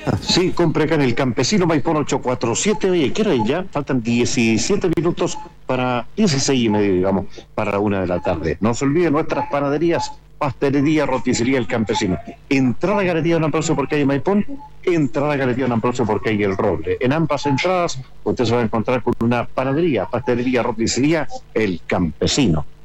Sí, compre acá en el Campesino Maipón 847. Oye, ¿qué hora es ya? Faltan 17 minutos para 16:30, digamos, para la 1 de la tarde. No se olviden nuestras panaderías, pastelería, roticería El Campesino. Entrada Galería Don Ambrosio por calle Maipón, entrada Galería Don Ambrosio por calle El Roble. En ambas entradas usted se va a encontrar con una panadería, pastelería, roticería El Campesino.